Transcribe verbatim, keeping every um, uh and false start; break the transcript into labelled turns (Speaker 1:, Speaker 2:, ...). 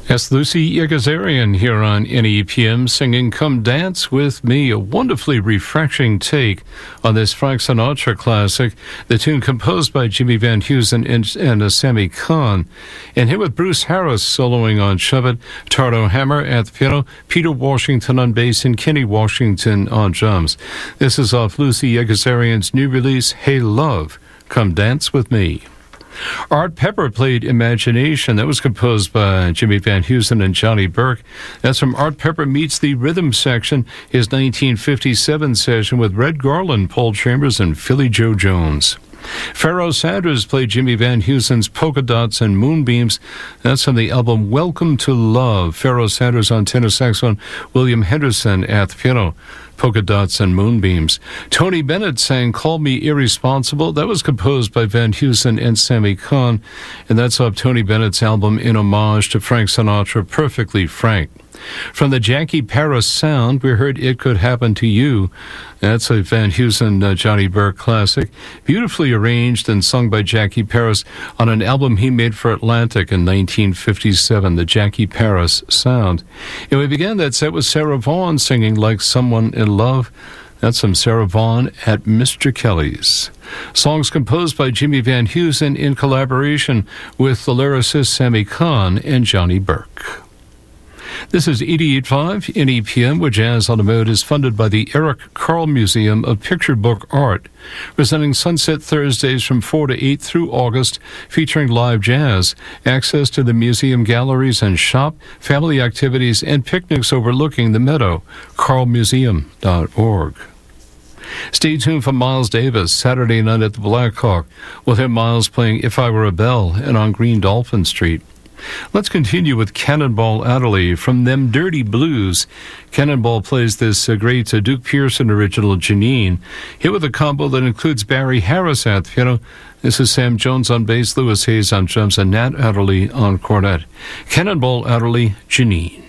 Speaker 1: That's Lucy Yegazarian here on N E P M singing Come Dance With Me, a wonderfully refreshing take on this Frank Sinatra classic, the tune composed by Jimmy Van Heusen and, and uh, Sammy Kahn. And here with Bruce Harris soloing on Shove It, Tardo Hammer at the piano, Peter Washington on bass, and Kenny Washington on drums. This is off Lucy Yegazarian's new release, Hey Love, Come Dance With Me. Art Pepper played Imagination. That was composed by Jimmy Van Heusen and Johnny Burke. That's from Art Pepper Meets the Rhythm Section, his nineteen fifty-seven session with Red Garland, Paul Chambers, and Philly Joe Jones. Pharoah Sanders played Jimmy Van Heusen's Polka Dots and Moonbeams. That's from the album Welcome to Love. Pharoah Sanders on tenor saxophone, William Henderson at the piano. Polka Dots and Moonbeams. Tony Bennett sang Call Me Irresponsible. That was composed by Van Heusen and Sammy Kahn, and that's off Tony Bennett's album in homage to Frank Sinatra, Perfectly Frank. From the Jackie Paris sound, we heard It Could Happen to You. That's a Van Heusen, uh, Johnny Burke classic, beautifully arranged and sung by Jackie Paris on an album he made for Atlantic in nineteen fifty-seven, the Jackie Paris sound. And we began that set with Sarah Vaughan singing Like Someone in Love. That's from Sarah Vaughan at Mister Kelly's. Songs composed by Jimmy Van Heusen in collaboration with the lyricist Sammy Kahn and Johnny Burke. This is eighty-eight point five N E P M, where Jazz on the Mode is funded by the Eric Carle Museum of Picture Book Art, presenting Sunset Thursdays from four to eight through August, featuring live jazz, access to the museum galleries and shop, family activities, and picnics overlooking the meadow. carle museum dot org. Stay tuned for Miles Davis, Saturday night at the Black Hawk. We'll hear Miles playing If I Were a Bell and on Green Dolphin Street. Let's continue with Cannonball Adderley from Them Dirty Blues. Cannonball plays this uh, great uh, Duke Pearson original, Janine, here with a combo that includes Barry Harris at the piano. This is Sam Jones on bass, Louis Hayes on drums, and Nat Adderley on cornet. Cannonball Adderley, Janine.